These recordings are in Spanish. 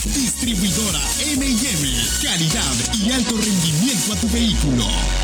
Distribuidora M&M. Calidad y alto rendimiento a tu vehículo.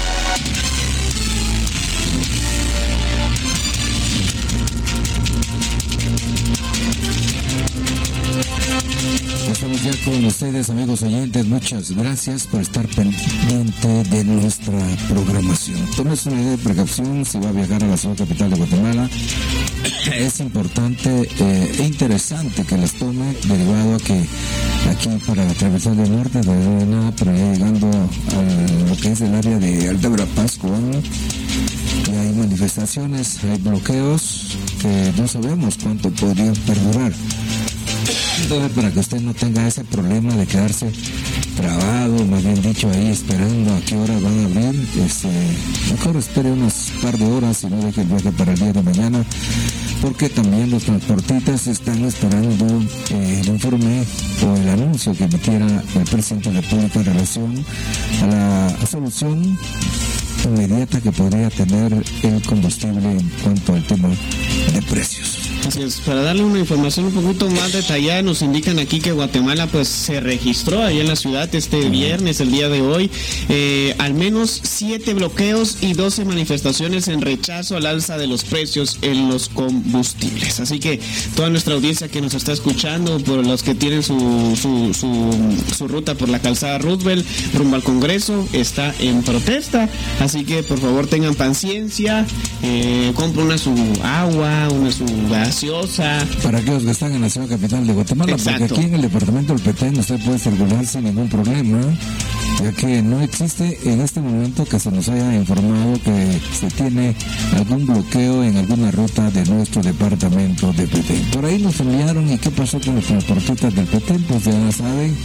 Estamos ya con ustedes, amigos oyentes. Muchas gracias por estar pendiente de nuestra programación. Tómese una idea de precaución si va a viajar a la ciudad capital de Guatemala. Es importante e interesante que las tome, derivado a que aquí para atravesar del norte no hay nada, pero ya llegando a lo que es el área de Alta Verapaz, Cubano, y hay manifestaciones, hay bloqueos que no sabemos cuánto podrían perdurar. Entonces, para que usted no tenga ese problema de quedarse trabado, más bien dicho, ahí esperando a qué hora van a abrir, mejor espere unas par de horas y no deje el viaje para el día de mañana, porque también los transportistas están esperando el informe o el anuncio que emitiera el presidente de la República en relación a la solución inmediata que podría tener el combustible en cuanto al tema de precios. Así es, para darle una información un poquito más detallada, nos indican aquí que Guatemala pues se registró ahí en la ciudad este viernes, el día de hoy, al menos 7 bloqueos y 12 manifestaciones en rechazo al alza de los precios en los combustibles. Así que toda nuestra audiencia que nos está escuchando, por los que tienen su ruta por la calzada Roosevelt rumbo al Congreso, está en protesta. Así que por favor tengan paciencia, compren una su agua, una su gaseosa. Para aquellos que están en la ciudad capital de Guatemala. Exacto. Porque aquí en el departamento del Petén usted puede circular sin ningún problema, ya que no existe en este momento que se nos haya informado que se tiene algún bloqueo en alguna ruta de nuestro departamento de Petén. Por ahí nos enviaron, ¿y qué pasó con los transportistas del Petén? Pues ya saben,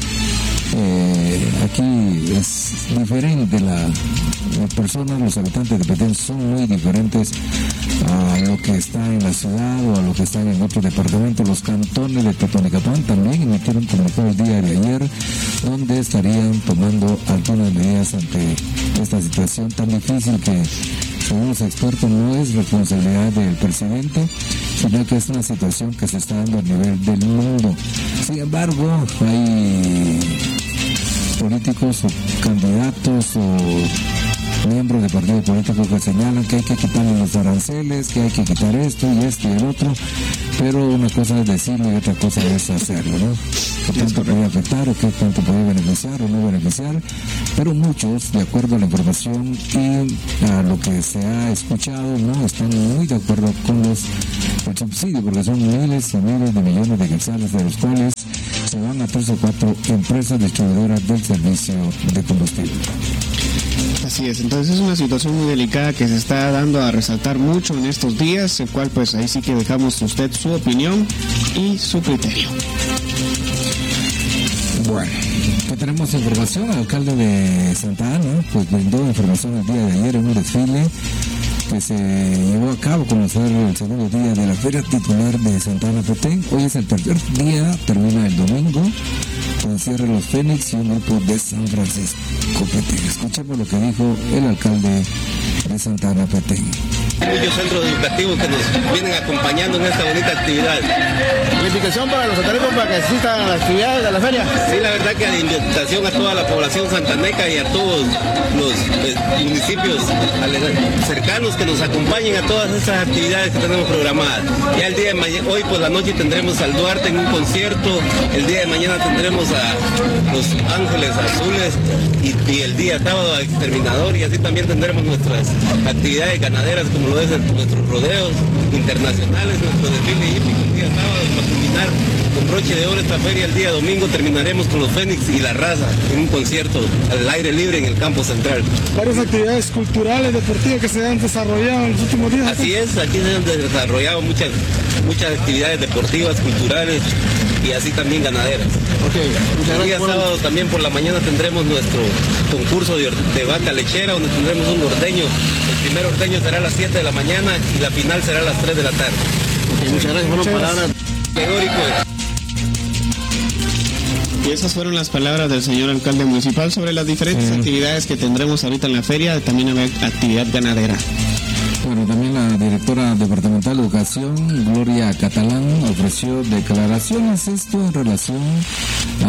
aquí es diferente las personas, los habitantes de Petén son muy diferentes a lo que está en la ciudad o a lo que están en otros departamentos. Los cantones de Totonicapán también emitieron comunicado el día de ayer donde estarían tomando algunas medidas ante esta situación tan difícil que, según los expertos, no es responsabilidad del presidente, sino que es una situación que se está dando a nivel del mundo. Sin embargo, hay políticos o candidatos o miembros de partidos políticos que señalan que hay que quitarle los aranceles, que hay que quitar esto y el otro, pero una cosa es decirlo y otra cosa es hacerlo, ¿no? ¿Qué tanto puede afectar o qué tanto puede beneficiar o no beneficiar? Pero muchos, de acuerdo a la información y a lo que se ha escuchado, no están muy de acuerdo con el subsidio, porque son miles y miles de millones de quetzales, de los cuales se van a 3 o 4 empresas distribuidoras del servicio de combustible. Así es, entonces es una situación muy delicada que se está dando a resaltar mucho en estos días, el cual pues ahí sí que dejamos a usted su opinión y su criterio. Bueno, que tenemos información. El alcalde de Santa Ana pues brindó información el día de ayer en un desfile que se llevó a cabo, conocer el segundo día de la feria titular de Santa Ana Petén. Hoy es el tercer día, termina el domingo, con cierre los Fénix y un grupo de San Francisco Petén. Escuchemos lo que dijo el alcalde de Santa Ana Petén. Muchos centros educativos que nos vienen acompañando en esta bonita actividad. ¿La invitación para los santaneros para que asistan a las actividades de la feria? Sí, la verdad que la invitación a toda la población santaneca y a todos los municipios cercanos que nos acompañen a todas estas actividades que tenemos programadas. Ya el día de mañana, hoy por la noche tendremos al Duarte en un concierto, el día de mañana tendremos a los Ángeles Azules y el día sábado al Exterminador, y así también tendremos nuestras actividades ganaderas como lo es nuestros rodeos internacionales, nuestro desfile hípico el día sábado, para culminar con broche de oro esta feria. El día domingo terminaremos con los Fénix y la Raza en un concierto al aire libre en el campo central. Varias actividades culturales, deportivas que se han desarrollado en los últimos días. Así es, aquí se han desarrollado muchas actividades deportivas, culturales y así también ganaderas. El día sábado también por la mañana tendremos nuestro concurso de vaca lechera, donde tendremos un ordeño. El primer ordeño será a las 7 de la mañana y la final será a las 3 de la tarde. Muchas gracias. Fueron palabras. Y esas fueron las palabras del señor alcalde municipal sobre las diferentes actividades que tendremos ahorita en la feria. También habrá actividad ganadera. Bueno, también la directora departamental de Educación, Gloria Catalán, ofreció declaraciones, esto en relación a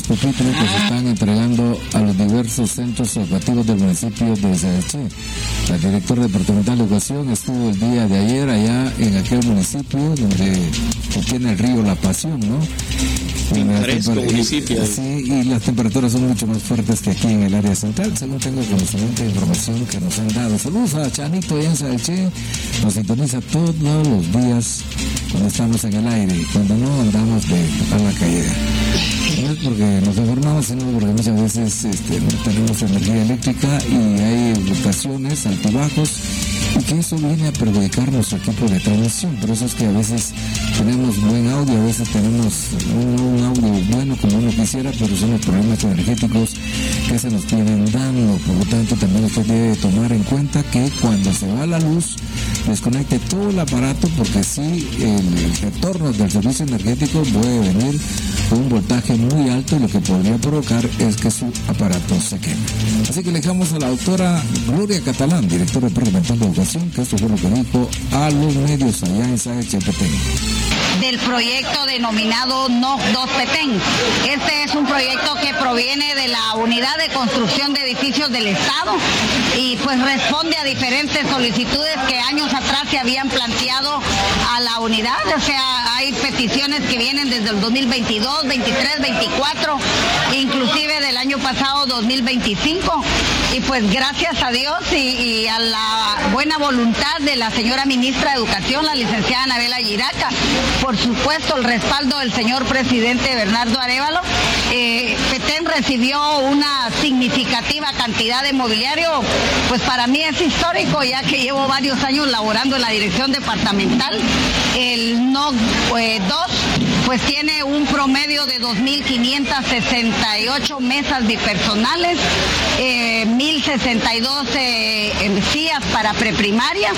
pupitres que se están entregando a los diversos centros educativos del municipio de Sayachí. La directora departamental de educación estuvo el día de ayer allá en aquel municipio donde tiene el río La Pasión, ¿no? Pintoresco municipio. Sí, y las temperaturas son mucho más fuertes que aquí en el área central, según tengo conocimiento de información que nos han dado. Saludos a Chanito allá en Sayachí, nos sintoniza todos los días cuando estamos en el aire, cuando no andamos a la calle. No es porque nos enfermamos, sino porque muchas veces no tenemos energía eléctrica y hay ocasiones, altibajos, y que eso viene a perjudicar nuestro equipo de transmisión. Por eso es que a veces tenemos buen audio, a veces tenemos un audio bueno como uno quisiera, pero son los problemas energéticos que se nos vienen dando. Por lo tanto, también usted debe tomar en cuenta que cuando se va la luz, desconecte todo el aparato, porque si el retorno del servicio energético puede venir con un voltaje muy alto, y lo que podría provocar es que su aparato se queme. Así que le dejamos a la doctora Gloria Catalán, directora departamental de educación, que esto fue lo que dijo a los medios allá en Sayachí, Petén. Del proyecto denominado NOC 2 Petén. Este es un proyecto que proviene de la Unidad de Construcción de Edificios del Estado y pues responde a diferentes solicitudes que años atrás se habían planteado a la unidad. O sea, hay peticiones que vienen desde el 2022, 23, 24, inclusive del año pasado 2025. Y pues gracias a Dios y a la buena voluntad de la señora ministra de Educación, la licenciada Anabela Giraca, por supuesto el respaldo del señor presidente Bernardo Arévalo, Petén recibió una significativa cantidad de mobiliario. Pues para mí es histórico, ya que llevo varios años laborando en la dirección departamental. El NOC 2 pues tiene un promedio de 2.568 mesas bipersonales, 1.062 sillas para preprimaria,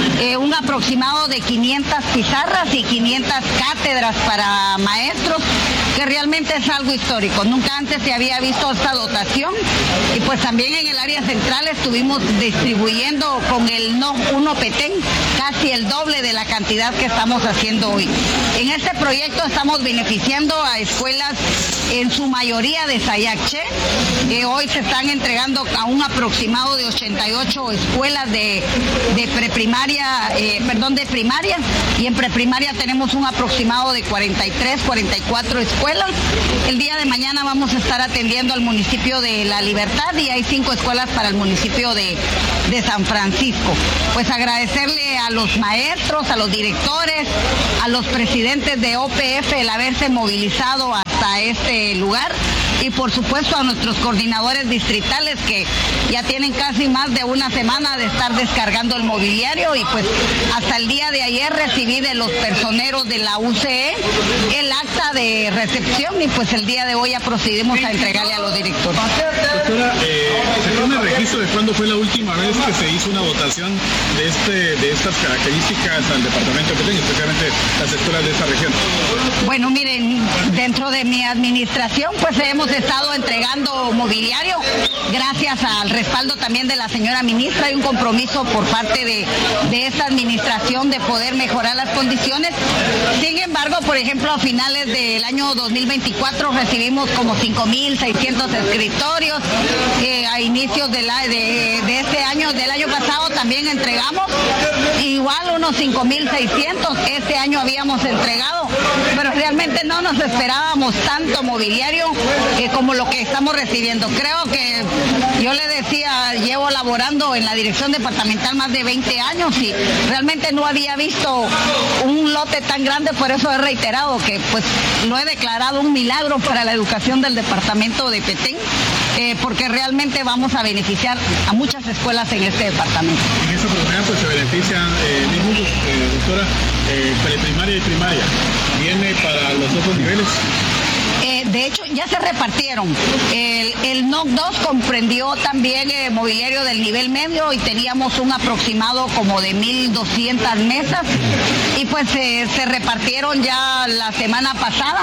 un aproximado de 500 pizarras y 500 cátedras para maestros, que realmente es algo histórico. Nunca antes se había visto esta dotación, y pues también en el área central estuvimos distribuyendo con el NOC 1 Petén casi el doble de la cantidad que estamos haciendo hoy. En este proyecto estamos beneficiando a escuelas en su mayoría de Sayachí. Hoy se están entregando a un aproximado de 88 escuelas de preprimaria, de primaria, y en preprimaria tenemos un aproximado de 43, 44 escuelas. El día de mañana vamos a estar atendiendo al municipio de La Libertad y hay 5 escuelas para el municipio de San Francisco. Pues agradecerle a los maestros, a los directores, a los presidentes de OPF el haberse movilizado hasta este lugar, y por supuesto a nuestros coordinadores distritales que ya tienen casi más de una semana de estar descargando el mobiliario, y pues hasta el día de ayer recibí de los personeros de la UCE el acta de recepción, y pues el día de hoy ya procedimos a entregarle a los directores. Doctora, ¿se tiene registro de cuándo fue la última vez que se hizo una votación de estas características al departamento de Petén, especialmente las escuelas de esta región? Bueno, miren, dentro de mi administración pues hemos estado entregando mobiliario gracias al respaldo también de la señora ministra. Hay un compromiso por parte de esta administración de poder mejorar las condiciones. Sin embargo, por ejemplo, a finales del año 2024 recibimos como 5.600 escritorios. A inicios de este año, del año pasado, también entregamos igual unos 5.600. Este año habíamos entregado, pero realmente no nos esperábamos tanto mobiliario como lo que estamos recibiendo. Creo que yo le decía, llevo laborando en la dirección departamental más de 20 años y realmente no había visto un lote tan grande. Por eso he reiterado que pues lo he declarado un milagro para la educación del departamento de Petén, porque realmente vamos a beneficiar a muchas escuelas en este departamento. En esta oportunidad pues se benefician doctora, preprimaria y primaria. ¿Viene para los otros niveles? De hecho, ya se repartieron. El NOC 2 comprendió también mobiliario del nivel medio y teníamos un aproximado como de 1.200 mesas, y pues se repartieron ya la semana pasada.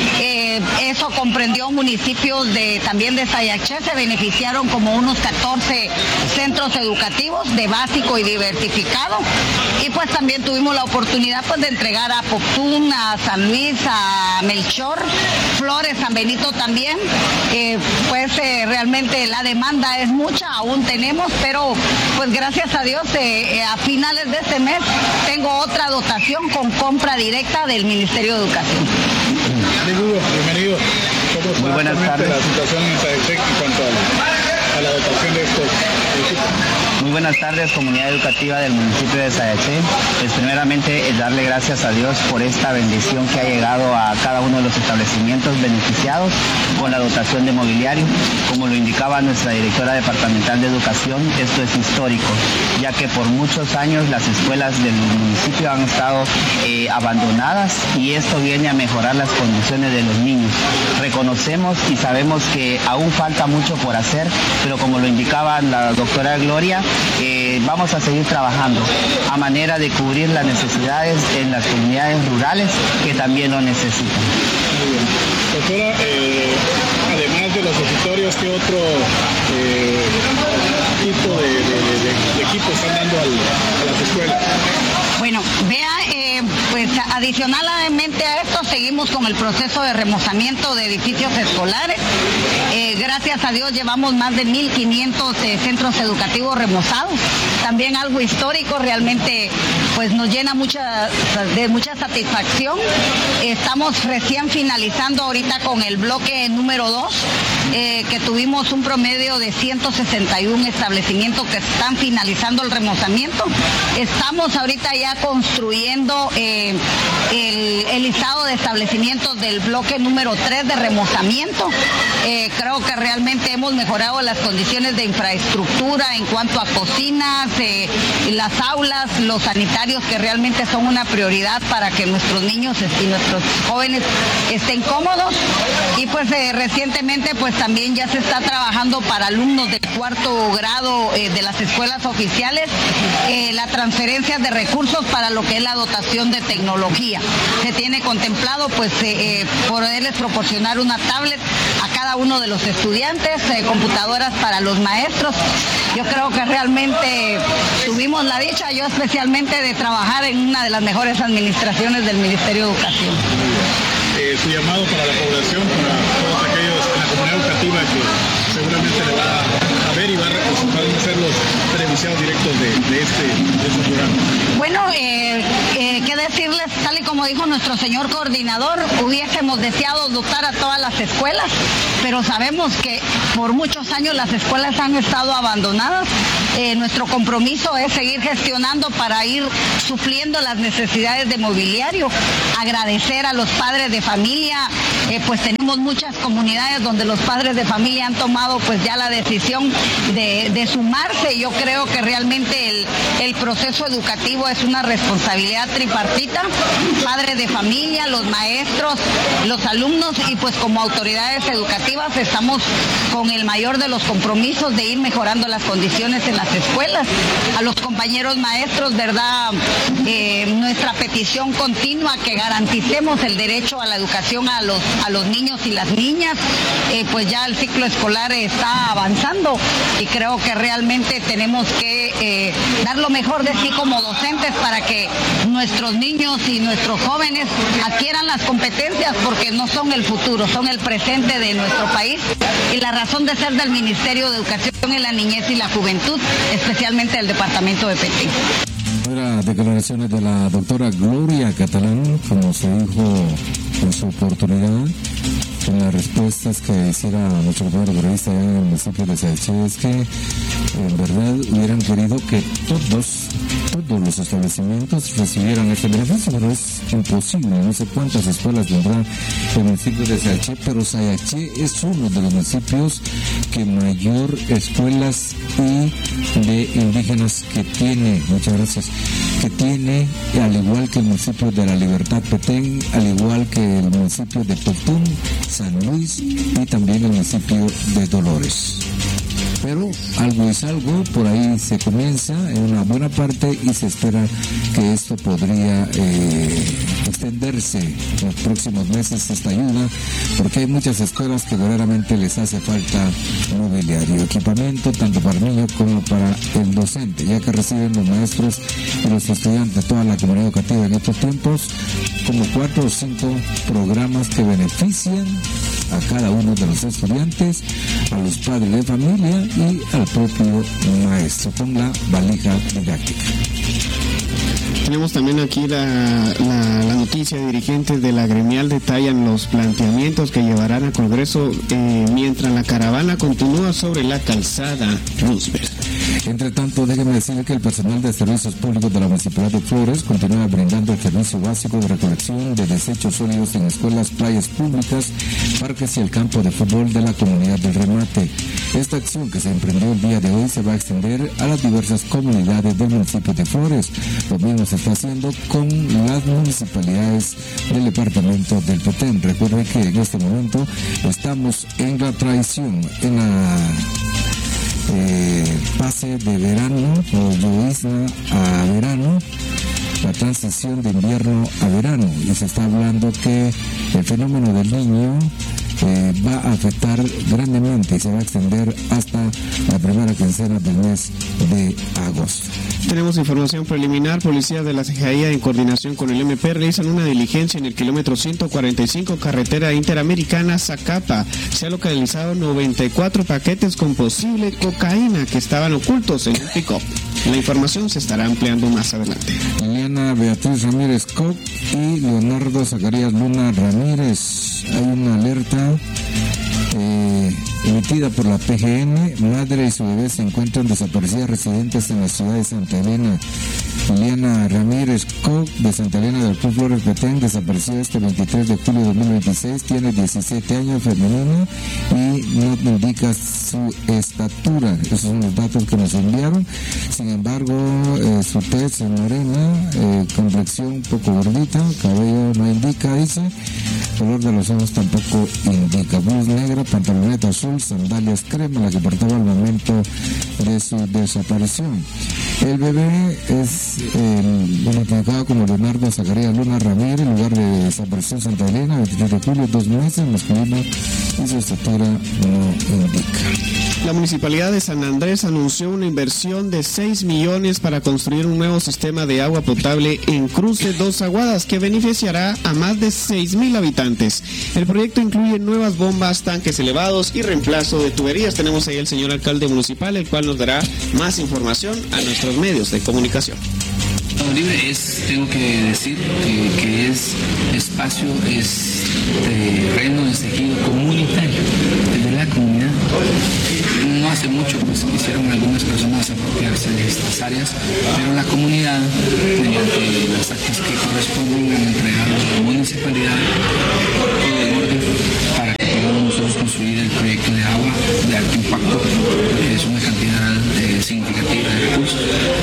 Eso comprendió municipios también de Sayachí. Se beneficiaron como unos 14 centros educativos de básico y diversificado, y pues también tuvimos la oportunidad pues de entregar a Poptún, a San Luis, a Melchor, Flores, de San Benito también, realmente la demanda es mucha, aún tenemos, pero pues gracias a Dios a finales de este mes tengo otra dotación con compra directa del Ministerio de Educación. Bienvenido. ¿Cómo está? Muy buenas tardes. La situación en Sayacché en cuanto a la dotación de estos equipos? Muy buenas tardes, comunidad educativa del municipio de Sayacché. Pues primeramente darle gracias a Dios por esta bendición que ha llegado a cada uno de los establecimientos beneficiados con la dotación de mobiliario. Como lo indicaba nuestra directora departamental de educación, esto es histórico, ya que por muchos años las escuelas del municipio han estado abandonadas y esto viene a mejorar las condiciones de los niños. Reconocemos y sabemos que aún falta mucho por hacer, pero como lo indicaba la doctora Gloria, vamos a seguir trabajando a manera de cubrir las necesidades en las comunidades rurales que también lo necesitan. Muy bien. Doctora, además de los escritorios, ¿qué otro tipo de equipos están dando a las escuelas? Bueno, vea, pues adicionalmente a esto seguimos con el proceso de remozamiento de edificios escolares. Gracias a Dios llevamos más de 1.500 centros educativos remozados. También algo histórico, realmente pues nos llena de mucha satisfacción. Estamos recién finalizando ahorita con el bloque número 2, que tuvimos un promedio de 161 establecimientos que están finalizando el remozamiento. Estamos ahorita ya construyendo el listado de establecimientos del bloque número 3 de remozamiento. Creo que realmente hemos mejorado las condiciones de infraestructura en cuanto a cocinas, las aulas, los sanitarios, que realmente son una prioridad para que nuestros niños y nuestros jóvenes estén cómodos. Y pues recientemente pues también ya se está trabajando para alumnos de cuarto grado de las escuelas oficiales la transferencia de recursos para lo que es la dotación de tecnología. Se tiene contemplado pues poderles proporcionar una tablet a cada uno de los estudiantes, computadoras para los maestros. Yo creo que realmente tuvimos la dicha, yo especialmente, de trabajar en una de las mejores administraciones del Ministerio de Educación. Su llamado para la población, para todos aquellos en la comunidad educativa que seguramente le va a ver y van a ser los beneficiados directos de este programa. Bueno, qué decirles, tal y como dijo nuestro señor coordinador, hubiésemos deseado dotar a todas las escuelas, pero sabemos que por muchos años las escuelas han estado abandonadas. Nuestro compromiso es seguir gestionando para ir supliendo las necesidades de mobiliario. Agradecer a los padres de familia, pues tenemos muchas comunidades donde los padres de familia han tomado pues ya la decisión de sumarse. Yo creo que realmente el proceso educativo es una responsabilidad tripartita: padres de familia, los maestros, los alumnos, y pues como autoridades educativas estamos con el mayor de los compromisos de ir mejorando las condiciones en las escuelas. A los compañeros maestros, ¿verdad? Nuestra petición continua que garanticemos el derecho a la educación a los niños y las niñas. Pues ya el ciclo escolar está avanzando y creo que realmente tenemos que dar lo mejor de sí como docentes para que nuestros niños y nuestros jóvenes adquieran las competencias, porque no son el futuro, son el presente de nuestro país y la razón de ser del Ministerio de Educación en la Niñez y la Juventud, especialmente del departamento de Petén. Las declaraciones de la doctora Gloria Catalán, como se dijo en su oportunidad, en las respuestas que hiciera nuestro compañero periodista en el municipio de Sayacché, es que en verdad hubieran querido que todos los establecimientos recibieran este beneficio, pero es imposible. No sé cuántas escuelas tendrá el municipio de Sayacché, pero Sayacché es uno de los municipios que mayor escuelas y de indígenas que tiene. Muchas gracias. Que tiene, al igual que el municipio de La Libertad, Petén, al igual que el municipio de Petén, San Luis, y también el municipio de Dolores. Pero algo es algo, por ahí se comienza en una buena parte y se espera que esto podría extenderse en los próximos meses, esta ayuda, porque hay muchas escuelas que verdaderamente les hace falta mobiliario, equipamiento, tanto para el niño como para el docente, ya que reciben los maestros y los estudiantes de toda la comunidad educativa en estos tiempos como 4 o 5 programas que benefician a cada uno de los estudiantes, a los padres de familia y al propio maestro con la valija didáctica. Tenemos también aquí la noticia. Dirigentes de la gremial detallan los planteamientos que llevarán al Congreso mientras la caravana continúa sobre la calzada Roosevelt. Entre tanto, déjeme decirle que el personal de servicios públicos de la Municipalidad de Flores continúa brindando el servicio básico de recolección de desechos sólidos en escuelas, playas públicas, parques y el campo de fútbol de la comunidad del Remate. Esta acción que se emprendió el día de hoy se va a extender a las diversas comunidades del municipio de Flores. Lo mismo se está haciendo con las municipalidades del departamento del Petén. Recuerden que en este momento estamos en la tradición, en la pase de verano o llovizna a verano, la transición de invierno a verano, y se está hablando que el fenómeno del Niño va a afectar grandemente y se va a extender hasta la primera quincena del mes de agosto. Tenemos información preliminar. Policías de la CJI en coordinación con el MP realizan una diligencia en el kilómetro 145 carretera interamericana Zacapa. Se ha localizado 94 paquetes con posible cocaína que estaban ocultos en un pick-up. La información se estará ampliando más adelante. Liliana Beatriz Ramírez Koch y Leonardo Zacarías Luna Ramírez. Hay una alerta emitida por la PGN. Madre y su bebé se encuentran desaparecidas residentes en la ciudad de Santa Elena. Liliana Ramírez Koch, de Santa Elena del Club Flores Petén, desapareció este 23 de julio de 2026, tiene 17 años, femenina, y no indica su estatura. Esos son los datos que nos enviaron. Sin embargo, su tez es morena, complexión un poco gordita, cabello no indica, dice, color de los ojos tampoco indica. Blusa negra, pantaloneta azul, sandalias crema, la que portaba al momento de su desaparición. El bebé es identificado como Leonardo Zacarías Luna Ramírez, lugar de desaparición Santa Elena, 23 de julio, 2 meses, masculino, y su estatura no indica. La Municipalidad de San Andrés anunció una inversión de 6 millones para construir un nuevo sistema de agua potable en Cruce Dos Aguadas que beneficiará a más de 6,000 habitantes. El proyecto incluye nuevas bombas, tanques elevados y reemplazo de tuberías. Tenemos ahí el señor alcalde municipal, el cual nos dará más información a nuestros medios de comunicación. Libre es, tengo que decir que es espacio, es terreno, es tejido comunitario, es de la comunidad. No hace mucho pues quisieron algunas personas apropiarse de estas áreas, pero la comunidad, mediante las actas que corresponden, han entregado a la municipalidad todo el orden para que podamos nosotros construir el proyecto de agua de alto impacto. Es una cantidad significativa de recursos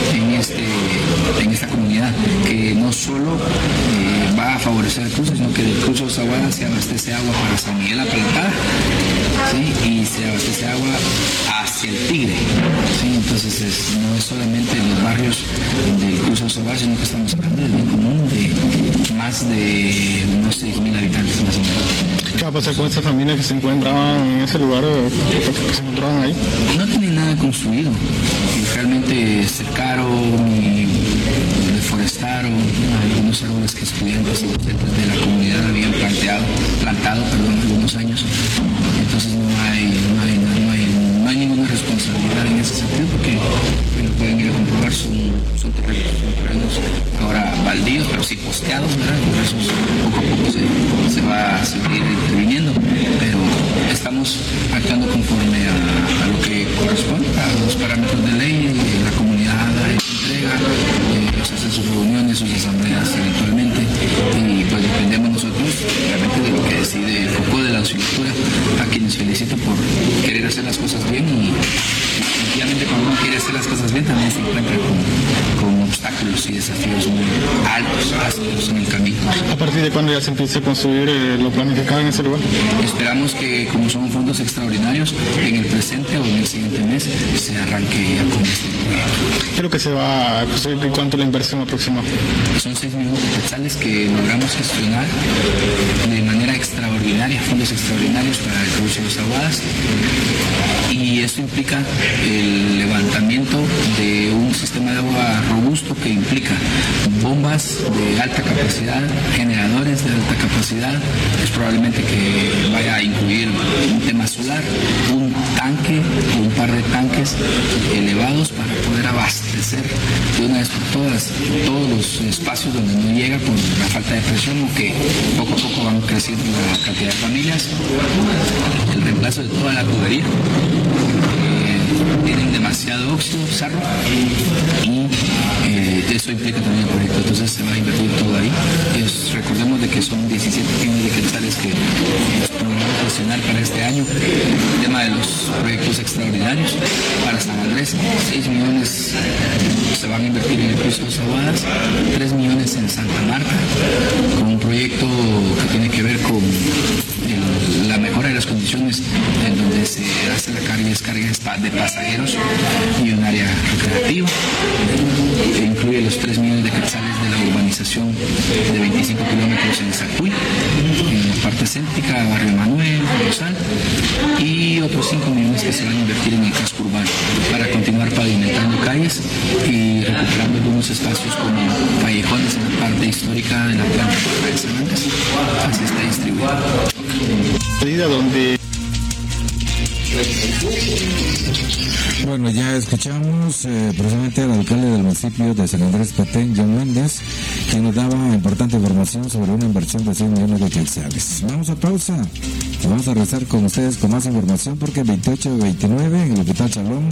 en esta comunidad, que no solo va a favorecer el cruce, sino que del cruce de Zaguada se abastece agua para San Miguel Apalatada, ¿sí? Y se abastece agua hacia el Tigre, ¿sí? Entonces no es solamente los barrios del cruce de Zaguada, sino que estamos hablando del bien común de más de unos 6,000 habitantes más o menos. ¿Qué va a pasar con estas familias que se encontraban en ese lugar, que se encontraban ahí? No tienen nada construido, realmente cercaron y deforestaron algunos árboles que estudiantes de la comunidad habían plantado algunos años. Entonces no hay ninguna responsabilidad en ese sentido, porque pueden ir a comprobar, son terrenos ahora baldíos, pero sí posteados, ¿verdad? Por eso poco a poco se va a ir interviniendo, pero estamos actuando conforme a lo que corresponde, a los parámetros de ley. La comunidad entrega, se hacen sus reuniones, sus asambleas eventualmente, y pues dependemos nosotros realmente de lo que decide el foco de la legislatura, a quienes felicito por querer hacer las cosas bien, y definitivamente cuando uno quiere hacer las cosas bien también se encuentra con obstáculos y desafíos muy altos, ásperos en el camino. ¿A partir de cuándo ya se empieza a construir lo planificado en ese lugar? Esperamos que, como son fondos extraordinarios, en el presente o en el siguiente mes se arranque ya con este proyecto. ¿Qué es lo que se va a construir y cuánto la inversión aproximada? Son 6 millones de quetzales que logramos gestionar de manera extraordinaria, fondos extraordinarios para el cruce de Dos Aguadas, y y esto implica el levantamiento de un sistema de agua robusto que implica bombas de alta capacidad, generadores de alta capacidad, es probablemente que vaya a incluir un tema solar, un tanque o un par de tanques elevados para poder abastecer de una vez por todas todos los espacios donde no llega por la falta de presión o que poco a poco van creciendo la cantidad de familias, el reemplazo de toda la tubería, tienen demasiado óxido, sarro, y eso implica también el proyecto, entonces se va a invertir todo ahí. Recordemos de que son 17 millones de quetzales que nos programamos gestionar para este año. El tema de los proyectos extraordinarios para San Andrés, 6 millones se van a invertir en el Cruce Dos Aguadas, 3 millones en Santa Marta, con un proyecto que tiene que ver con la mejora de las condiciones en donde se hace la carga y descarga de pasajeros y un área recreativa, que incluye los 3 millones de quetzales de la urbanización de 25 kilómetros en Zacuy, en la parte céntrica, Barrio Manuel, Rosal, y otros 5 millones que se van a invertir en el casco urbano para continuar pavimentando calles y recuperando algunos espacios como callejones en la parte histórica de la planta de San Andrés. Así está distribuido. Donde Bueno, ya escuchamos precisamente al alcalde del municipio de San Andrés Petén, John Méndez, quien nos daba importante información sobre una inversión de 6 millones de quetzales. Vamos a pausa y vamos a regresar con ustedes con más información porque el 28 y 29 en el Hospital Chalón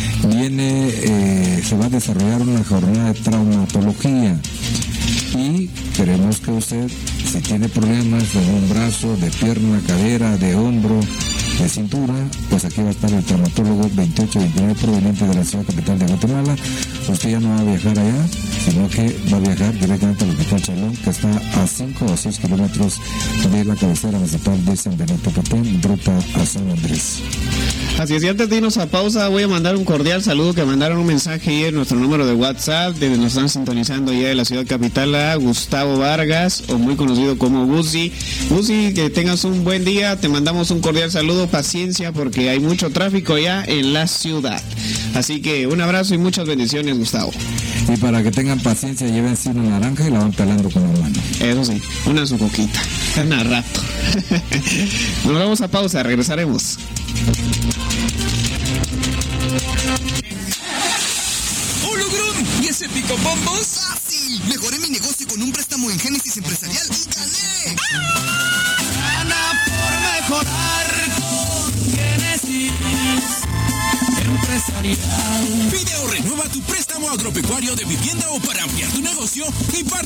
se va a desarrollar una jornada de traumatología. Y queremos que usted, si tiene problemas de un brazo, de pierna, cadera, de hombro, de cintura, pues aquí va a estar el traumatólogo 28-29 proveniente de la ciudad capital de Guatemala. Usted ya no va a viajar allá, sino que va a viajar directamente al Hospital Chalón, que está a 5 o 6 kilómetros de la cabecera municipal de San Benito Petén, ruta a San Andrés. Así es, y antes de irnos a pausa voy a mandar un cordial saludo que mandaron un mensaje ahí en nuestro número de WhatsApp, desde nos están sintonizando ya de la ciudad capital, a Gustavo Vargas, o muy conocido como Gusi. Gusi, que tengas un buen día, te mandamos un cordial saludo, paciencia porque hay mucho tráfico ya en la ciudad. Así que un abrazo y muchas bendiciones, Gustavo. Y para que tengan paciencia, llévense una naranja y la van pelando con la mano. Eso sí, una en su coquita, una rato. Nos vamos a pausa, regresaremos. ¿Y ese pico bombos? ¡Fácil! Mejoré mi negocio con un préstamo en Génesis Empresarial y gané. Gana por mejorar con Génesis Empresarial. Pide o renueva tu préstamo agropecuario de vivienda o para ampliar tu negocio y parte